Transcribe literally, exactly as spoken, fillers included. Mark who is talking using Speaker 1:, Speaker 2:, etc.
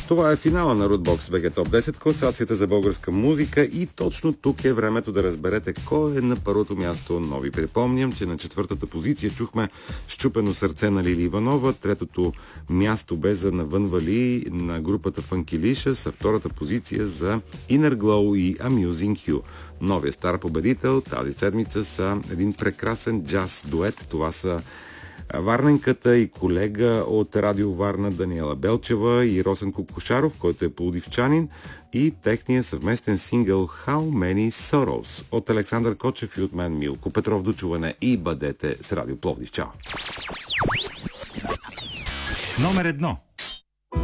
Speaker 1: Това е финала на Rootbox би джи Топ десет, класацията за българска музика, и точно тук е времето да разберете кой е на първото място. Но ви припомням, че на четвъртата позиция чухме Счупено сърце на Лили Иванова, третото място бе за Навън вали на групата Funkylicious, а втората позиция за Inner Glow и Amusing You. Новия стар победител тази седмица са един прекрасен джаз дует. Това са варненката и колега от Радио Варна Даниела Белчева и Росен Кокошаров, който е пловдивчанин, и техния съвместен сингъл How Many Sorrows от Александър Кочев и от мен Милко Петров. До чуване и бъдете с Радио Пловдив. Чао!
Speaker 2: Номер едно.